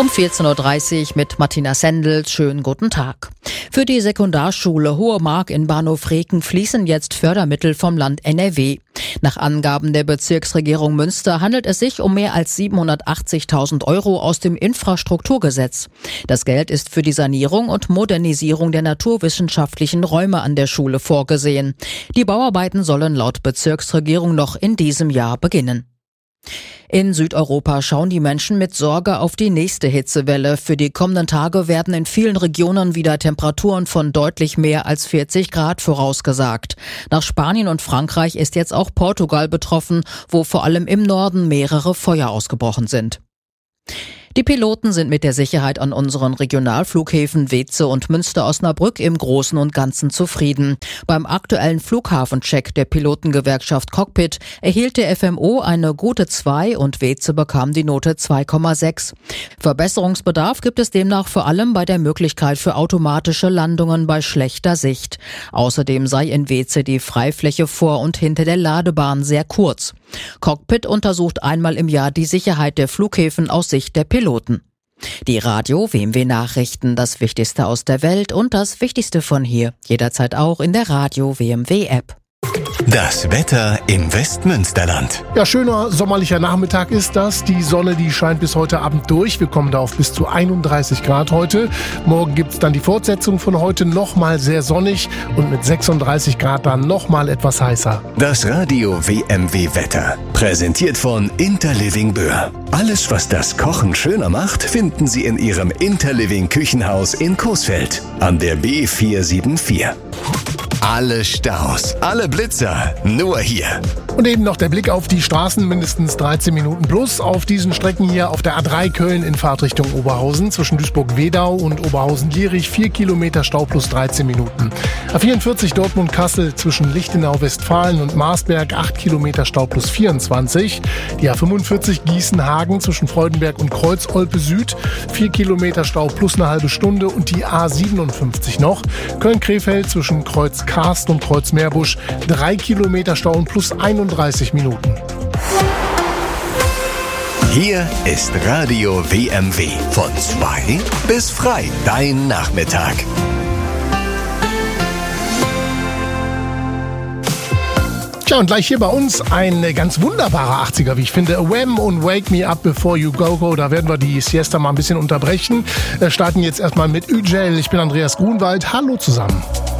Um 14.30 Uhr mit Martina Sendel. Schönen guten Tag. Für die Sekundarschule Hohe Mark in Bahnhof Reken fließen jetzt Fördermittel vom Land NRW. Nach Angaben der Bezirksregierung Münster handelt es sich um mehr als 780.000 € aus dem Infrastrukturgesetz. Das Geld ist für die Sanierung und Modernisierung der naturwissenschaftlichen Räume an der Schule vorgesehen. Die Bauarbeiten sollen laut Bezirksregierung noch in diesem Jahr beginnen. In Südeuropa schauen die Menschen mit Sorge auf die nächste Hitzewelle. Für die kommenden Tage werden in vielen Regionen wieder Temperaturen von deutlich mehr als 40 Grad vorausgesagt. Nach Spanien und Frankreich ist jetzt auch Portugal betroffen, wo vor allem im Norden mehrere Feuer ausgebrochen sind. Die Piloten sind mit der Sicherheit an unseren Regionalflughäfen Weeze und Münster-Osnabrück im Großen und Ganzen zufrieden. Beim aktuellen Flughafencheck der Pilotengewerkschaft Cockpit erhielt der FMO eine gute 2 und Weeze bekam die Note 2,6. Verbesserungsbedarf gibt es demnach vor allem bei der Möglichkeit für automatische Landungen bei schlechter Sicht. Außerdem sei in Weeze die Freifläche vor und hinter der Ladebahn sehr kurz. Cockpit untersucht einmal im Jahr die Sicherheit der Flughäfen aus Sicht der Piloten. Die Radio WMW Nachrichten, das Wichtigste aus der Welt und das Wichtigste von hier, jederzeit auch in der Radio WMW App. Das Wetter im Westmünsterland. Ja, schöner sommerlicher Nachmittag ist das. Die Sonne, die scheint bis heute Abend durch. Wir kommen da auf bis zu 31 Grad heute. Morgen gibt's dann die Fortsetzung von heute, nochmal sehr sonnig und mit 36 Grad dann nochmal etwas heißer. Das Radio WMW Wetter, präsentiert von Interliving Böhr. Alles, was das Kochen schöner macht, finden Sie in Ihrem Interliving Küchenhaus in Coesfeld an der B474. Alle Staus, alle Blitzer, nur hier. Und eben noch der Blick auf die Straßen, mindestens 13 Minuten plus. Auf diesen Strecken hier auf der A3 Köln in Fahrtrichtung Oberhausen zwischen Duisburg-Wedau und Oberhausen-Lierich 4 Kilometer Stau plus 13 Minuten. A44 Dortmund-Kassel zwischen Lichtenau-Westfalen und Marsberg 8 Kilometer Stau plus 24. Die A45 Gießen-Hagen zwischen Freudenberg und Kreuz-Olpe Süd 4 Kilometer Stau plus eine halbe Stunde. Und die A57 noch Köln-Krefeld zwischen Kreuz-Karst und Kreuz-Meerbusch 3 Kilometer Stau und plus 31 Minuten. Hier ist Radio WMW von 2 bis frei, dein Nachmittag. Tja, und gleich hier bei uns ein ganz wunderbarer 80er, wie ich finde. Wham! Und Wake Me Up Before You Go Go. Da werden wir die Siesta mal ein bisschen unterbrechen. Wir starten jetzt erstmal mit Ügel. Ich bin Andreas Grunwald. Hallo zusammen.